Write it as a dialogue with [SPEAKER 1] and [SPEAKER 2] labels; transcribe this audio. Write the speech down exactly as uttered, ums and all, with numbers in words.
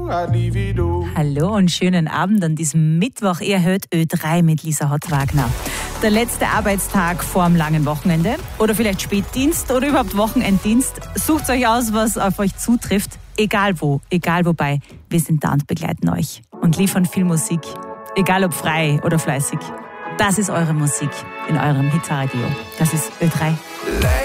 [SPEAKER 1] Hallo und schönen Abend an diesem Mittwoch. Ihr hört Ö drei mit Lisa Hott-Wagner. Der letzte Arbeitstag vorm langen Wochenende oder vielleicht Spätdienst oder überhaupt Wochenenddienst. Sucht euch aus, was auf euch zutrifft. Egal wo, egal wobei. Wir sind da und begleiten euch und liefern viel Musik. Egal ob frei oder fleißig. Das ist eure Musik in eurem Hitradio. Das ist Ö drei.